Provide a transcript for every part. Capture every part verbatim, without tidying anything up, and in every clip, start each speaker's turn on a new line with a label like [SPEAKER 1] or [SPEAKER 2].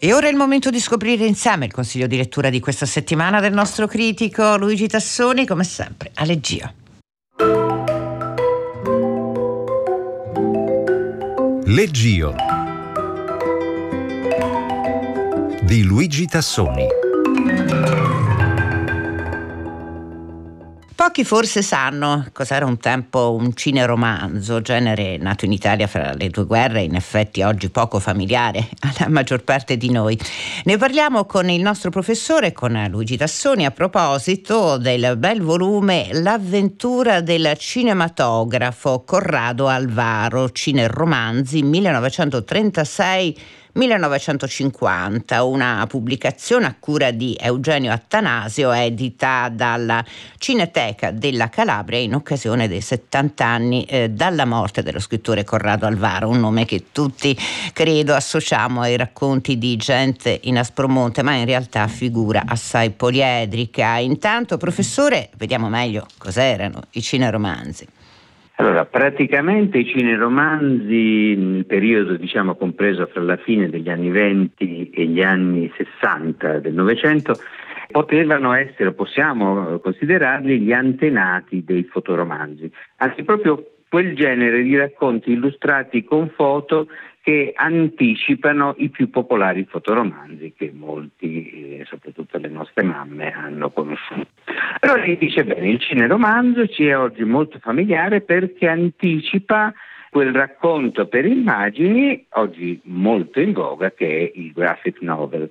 [SPEAKER 1] E ora è il momento di scoprire insieme il consiglio di lettura di questa settimana del nostro critico Luigi Tassoni, come sempre, a Leggio.
[SPEAKER 2] Leggio di Luigi Tassoni.
[SPEAKER 1] Pochi forse sanno cos'era un tempo un cineromanzo, genere nato in Italia fra le due guerre, in effetti oggi poco familiare alla maggior parte di noi. Ne parliamo con il nostro professore, con Luigi Tassoni, a proposito del bel volume L'avventura del cinematografo Corrado Alvaro, cineromanzi millenovecentotrentasei millenovecentocinquanta, una pubblicazione a cura di Eugenio Attanasio, edita dalla Cineteca della Calabria in occasione dei settanta anni eh, dalla morte dello scrittore Corrado Alvaro, un nome che tutti credo associamo ai racconti di gente in Aspromonte, ma in realtà figura assai poliedrica. Intanto, professore, vediamo meglio cos'erano i cineromanzi.
[SPEAKER 3] Allora, praticamente i cineromanzi, nel periodo diciamo compreso fra la fine degli anni venti e gli anni sessanta del Novecento, potevano essere, possiamo considerarli gli antenati dei fotoromanzi, anzi proprio quel genere di racconti illustrati con foto che anticipano i più popolari fotoromanzi che molti, eh, soprattutto le nostre mamme, hanno conosciuto. Allora lei dice bene, il cineromanzo ci è oggi molto familiare perché anticipa quel racconto per immagini, oggi molto in voga, che è il graphic novel.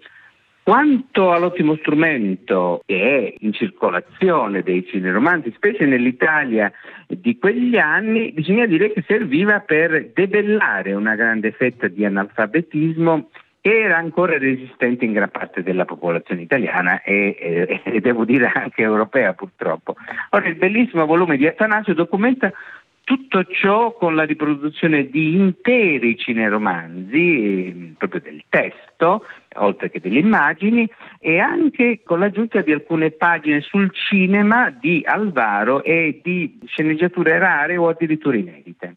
[SPEAKER 3] Quanto all'ottimo strumento che è in circolazione dei cineromanzi, specie nell'Italia di quegli anni, bisogna dire che serviva per debellare una grande fetta di analfabetismo che era ancora resistente in gran parte della popolazione italiana e, e, e devo dire anche europea purtroppo. Ora il bellissimo volume di Attanasio documenta tutto ciò con la riproduzione di interi cineromanzi, proprio del testo, oltre che delle immagini, e anche con l'aggiunta di alcune pagine sul cinema di Alvaro e di sceneggiature rare o addirittura inedite.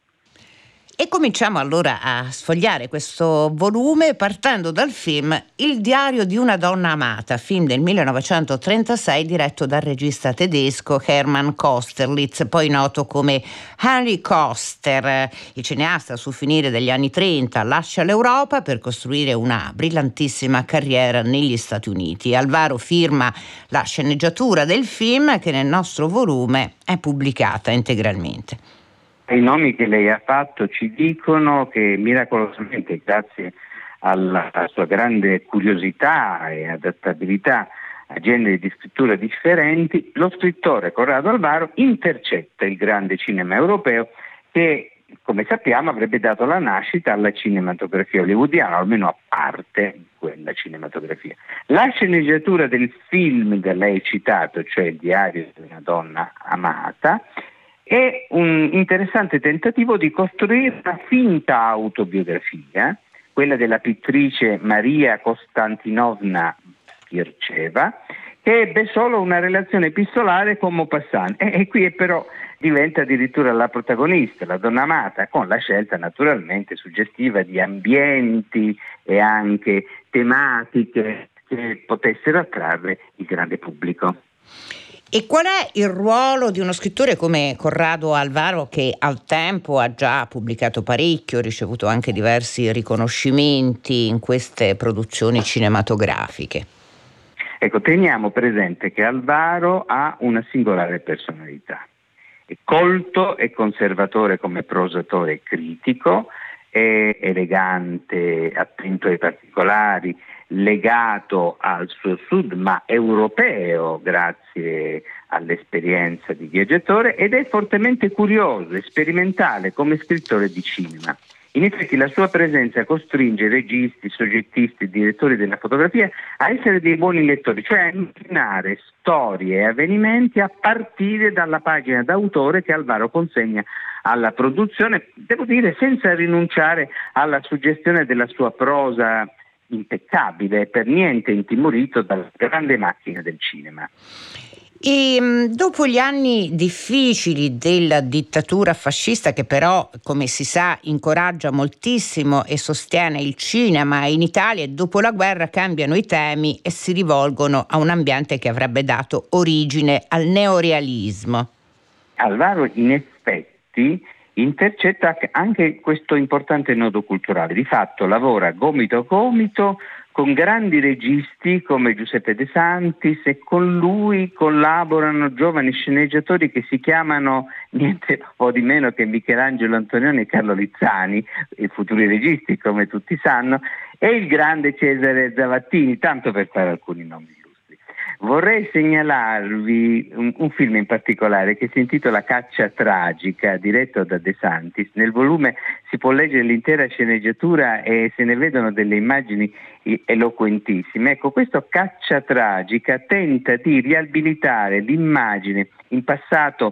[SPEAKER 1] E cominciamo allora a sfogliare questo volume partendo dal film Il diario di una donna amata, film del millenovecentotrentasei diretto dal regista tedesco Hermann Kosterlitz, poi noto come Henry Koster. Il cineasta sul finire degli anni trenta lascia l'Europa per costruire una brillantissima carriera negli Stati Uniti. Alvaro firma la sceneggiatura del film che nel nostro volume è pubblicata integralmente.
[SPEAKER 3] I nomi che lei ha fatto ci dicono che miracolosamente, grazie alla sua grande curiosità e adattabilità a generi di scrittura differenti, lo scrittore Corrado Alvaro intercetta il grande cinema europeo che, come sappiamo, avrebbe dato la nascita alla cinematografia hollywoodiana, almeno a parte quella cinematografia. La sceneggiatura del film da lei citato, cioè Il diario di una donna amata, è un interessante tentativo di costruire una finta autobiografia, quella della pittrice Maria Kostantinovna Skircheva, che ebbe solo una relazione epistolare con Maupassant e, e qui è però diventa addirittura la protagonista, la donna amata, con la scelta naturalmente suggestiva di ambienti e anche tematiche che potessero attrarre il grande pubblico.
[SPEAKER 1] E qual è il ruolo di uno scrittore come Corrado Alvaro, che al tempo ha già pubblicato parecchio, ricevuto anche diversi riconoscimenti in queste produzioni cinematografiche?
[SPEAKER 3] Ecco, teniamo presente che Alvaro ha una singolare personalità. È colto e conservatore come prosatore e critico, è elegante, attento ai particolari, legato al suo sud ma europeo grazie all'esperienza di viaggiatore, ed è fortemente curioso e sperimentale come scrittore di cinema. In effetti la sua presenza costringe registi, soggettisti, direttori della fotografia a essere dei buoni lettori, cioè a immaginare storie e avvenimenti a partire dalla pagina d'autore che Alvaro consegna alla produzione, devo dire senza rinunciare alla suggestione della sua prosa impeccabile e per niente intimorito dalla grande macchina del cinema.
[SPEAKER 1] E mh, dopo gli anni difficili della dittatura fascista, che però, come si sa, incoraggia moltissimo e sostiene il cinema in Italia, e dopo la guerra cambiano i temi e si rivolgono a un ambiente che avrebbe dato origine al neorealismo.
[SPEAKER 3] Alvaro in effetti intercetta anche questo importante nodo culturale. Di fatto lavora gomito a gomito con grandi registi come Giuseppe De Santis, e con lui collaborano giovani sceneggiatori che si chiamano niente po' di meno che Michelangelo Antonioni e Carlo Lizzani, i futuri registi come tutti sanno, e il grande Cesare Zavattini, tanto per fare alcuni nomi. Vorrei segnalarvi un, un film in particolare che si intitola Caccia tragica, diretto da De Santis. Nel volume si può leggere l'intera sceneggiatura e se ne vedono delle immagini eloquentissime. Ecco, questo Caccia tragica tenta di riabilitare l'immagine in passato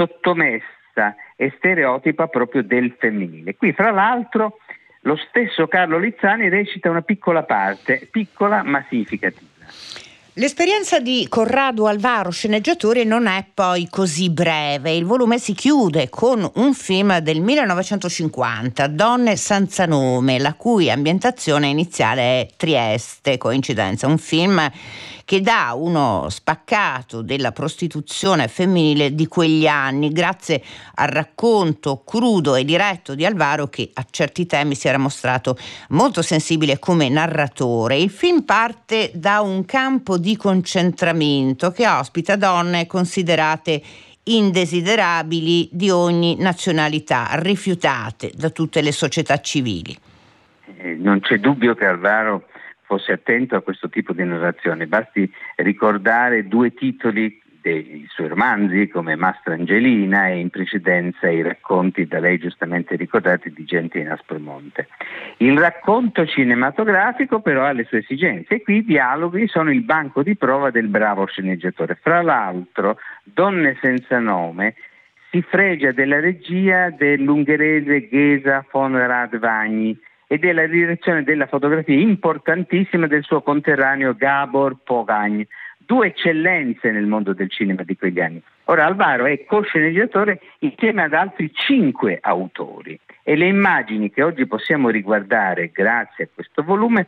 [SPEAKER 3] sottomessa e stereotipa proprio del femminile. Qui, fra l'altro, lo stesso Carlo Lizzani recita una piccola parte, piccola ma significativa.
[SPEAKER 1] L'esperienza di Corrado Alvaro, sceneggiatore, non è poi così breve. Il volume si chiude con un film del millenovecentocinquanta, Donne senza nome, la cui ambientazione iniziale è Trieste, coincidenza. Un film che dà uno spaccato della prostituzione femminile di quegli anni, grazie al racconto crudo e diretto di Alvaro, che a certi temi si era mostrato molto sensibile come narratore. Il film parte da un campo di concentramento che ospita donne considerate indesiderabili di ogni nazionalità, rifiutate da tutte le società civili.
[SPEAKER 3] Eh, non c'è dubbio che Alvaro fosse attento a questo tipo di narrazione. Basti ricordare due titoli dei suoi romanzi come Mastrangelina e in precedenza i racconti da lei giustamente ricordati di Gente in Aspromonte. Il racconto cinematografico però ha le sue esigenze e qui i dialoghi sono il banco di prova del bravo sceneggiatore. Fra l'altro, Donne senza nome si fregia della regia dell'ungherese Gesa von Radványi e della direzione della fotografia importantissima del suo conterraneo Gábor Pogány, due eccellenze nel mondo del cinema di quegli anni. Ora Alvaro è co-sceneggiatore insieme ad altri cinque autori e le immagini che oggi possiamo riguardare grazie a questo volume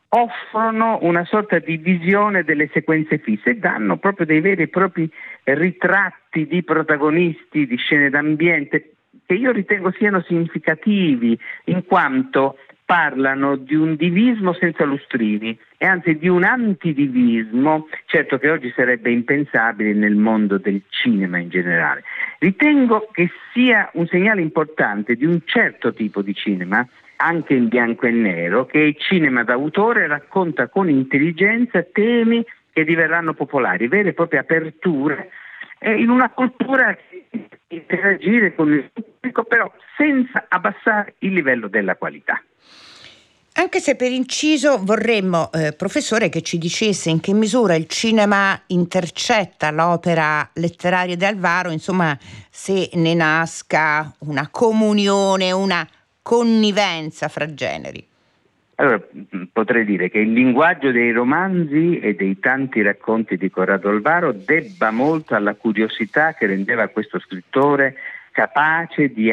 [SPEAKER 3] offrono una sorta di visione delle sequenze fisse e danno proprio dei veri e propri ritratti di protagonisti, di scene d'ambiente che io ritengo siano significativi in quanto parlano di un divismo senza lustrini e anzi di un antidivismo, certo che oggi sarebbe impensabile nel mondo del cinema in generale. Ritengo che sia un segnale importante di un certo tipo di cinema, anche in bianco e nero, che il cinema d'autore racconta con intelligenza temi che diverranno popolari, vere e proprie aperture eh, in una cultura che interagire con il pubblico però senza abbassare il livello della qualità.
[SPEAKER 1] Anche se per inciso vorremmo, eh, professore, che ci dicesse in che misura il cinema intercetta l'opera letteraria di Alvaro, insomma se ne nasca una comunione, una connivenza fra generi.
[SPEAKER 3] Allora, potrei dire che il linguaggio dei romanzi e dei tanti racconti di Corrado Alvaro debba molto alla curiosità che rendeva questo scrittore capace di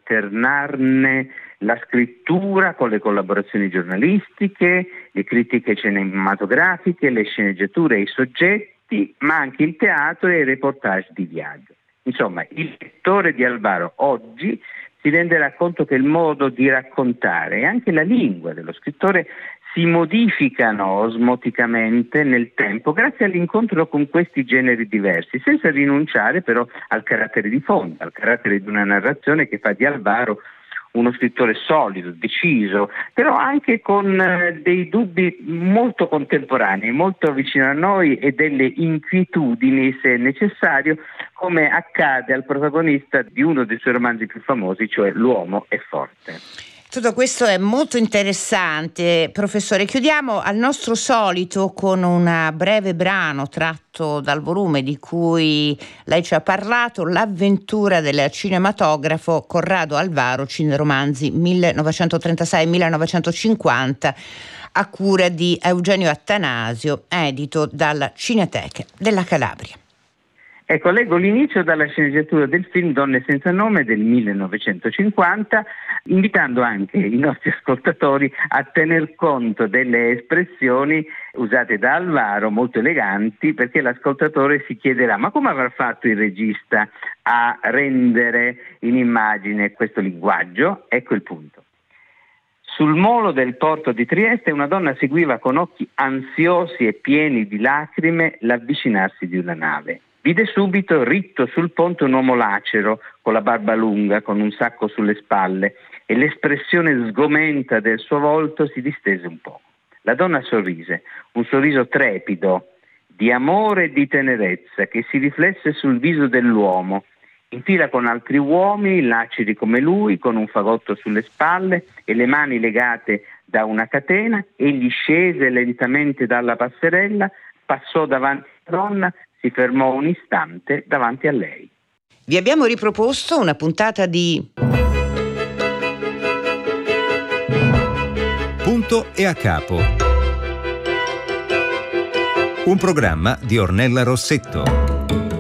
[SPEAKER 3] alternarne la scrittura con le collaborazioni giornalistiche, le critiche cinematografiche, le sceneggiature e i soggetti, ma anche il teatro e i reportage di viaggio. Insomma, il lettore di Alvaro oggi si renderà conto che il modo di raccontare e anche la lingua dello scrittore si modificano osmoticamente nel tempo grazie all'incontro con questi generi diversi, senza rinunciare però al carattere di fondo, al carattere di una narrazione che fa di Alvaro uno scrittore solido, deciso, però anche con eh, dei dubbi molto contemporanei, molto vicino a noi e delle inquietudini, se necessario, come accade al protagonista di uno dei suoi romanzi più famosi, cioè L'uomo è forte.
[SPEAKER 1] Tutto questo è molto interessante, professore. Chiudiamo al nostro solito con un breve brano tratto dal volume di cui lei ci ha parlato, L'avventura del cinematografo Corrado Alvaro, cineromanzi millenovecentotrentasei millenovecentocinquanta, a cura di Eugenio Attanasio, edito dalla Cineteca della Calabria.
[SPEAKER 3] Ecco, leggo l'inizio dalla sceneggiatura del film Donne senza nome del millenovecentocinquanta, invitando anche i nostri ascoltatori a tener conto delle espressioni usate da Alvaro, molto eleganti, perché l'ascoltatore si chiederà: ma come avrà fatto il regista a rendere in immagine questo linguaggio? Ecco il punto. Sul molo del porto di Trieste una donna seguiva con occhi ansiosi e pieni di lacrime l'avvicinarsi di una nave. Vide subito ritto sul ponte un uomo lacero, con la barba lunga, con un sacco sulle spalle, e l'espressione sgomenta del suo volto si distese un po'. La donna sorrise, un sorriso trepido, di amore e di tenerezza, che si riflesse sul viso dell'uomo, in fila con altri uomini, laceri come lui, con un fagotto sulle spalle e le mani legate da una catena. Egli scese lentamente dalla passerella, passò davanti alla donna, si fermò un istante davanti a lei.
[SPEAKER 1] Vi abbiamo riproposto una puntata di
[SPEAKER 2] Punto e a capo. Un programma di Ornella Rossetto.